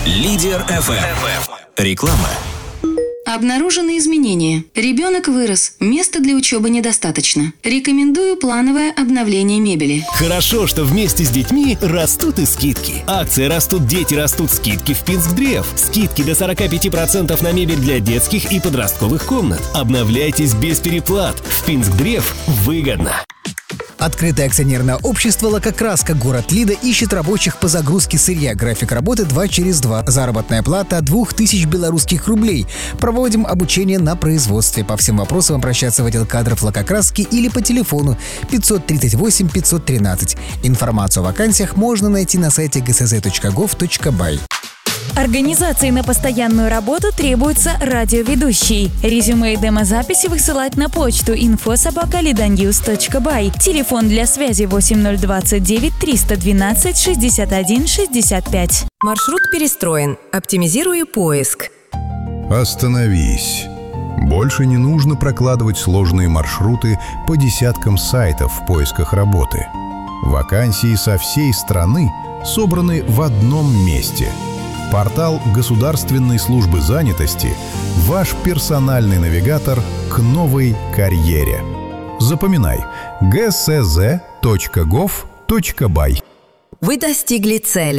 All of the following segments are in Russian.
Лидер FM. Реклама. Обнаружены изменения. Ребенок вырос. Места для учебы недостаточно. Рекомендую плановое обновление мебели. Хорошо, что вместе с детьми растут и скидки. Акция «Растут дети, растут скидки» в Пинск-Древ. Скидки до 45% на мебель для детских и подростковых комнат. Обновляйтесь без переплат. В Пинск-Древ выгодно. Открытое акционерное общество «Лакокраска» город Лида ищет рабочих по загрузке сырья. График работы 2 через 2. Заработная плата 2000 белорусских рублей. Проводим обучение на производстве. По всем вопросам обращаться в отдел кадров «Лакокраски» или по телефону 538 513. Информацию о вакансиях можно найти на сайте gsz.gov.by. Организации на постоянную работу требуется радиоведущий. Резюме и демозаписи высылать на почту info@lidanews.by. Телефон для связи 8029 312 61 65. Маршрут перестроен. Оптимизирую поиск. Остановись. Больше не нужно прокладывать сложные маршруты по десяткам сайтов в поисках работы. Вакансии со всей страны собраны в одном месте. Портал Государственной службы занятости – ваш персональный навигатор к новой карьере. Запоминай – gsz.gov.by. Вы достигли цели.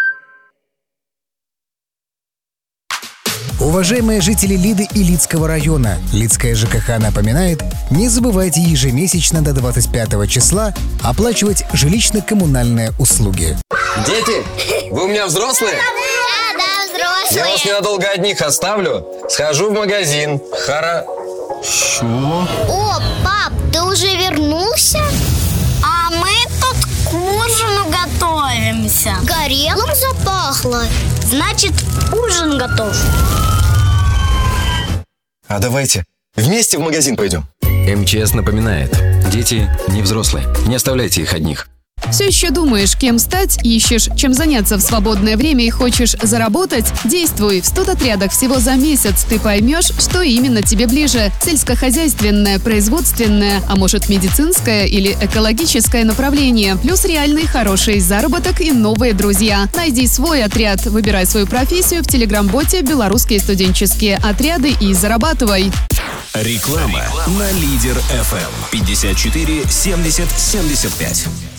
Уважаемые жители Лиды и Лидского района, Лидская ЖКХ напоминает, не забывайте ежемесячно до 25 числа оплачивать жилищно-коммунальные услуги. Дети, вы у меня взрослые? Да, взрослые. Я вас ненадолго одних оставлю. Схожу в магазин. Хорошо. О, пап, ты уже вернулся? А мы тут к ужину готовимся. Горелым запахло. Значит, ужин готов. А давайте вместе в магазин пойдем. МЧС напоминает. Дети не взрослые. Не оставляйте их одних. Все еще думаешь, кем стать, ищешь, чем заняться в свободное время и хочешь заработать? Действуй! В студотрядах всего за месяц ты поймешь, что именно тебе ближе. Сельскохозяйственное, производственное, а может медицинское или экологическое направление. Плюс реальный хороший заработок и новые друзья. Найди свой отряд, выбирай свою профессию в телеграм-боте «Белорусские студенческие отряды» и зарабатывай. Реклама на Лидер FM 54 70 75.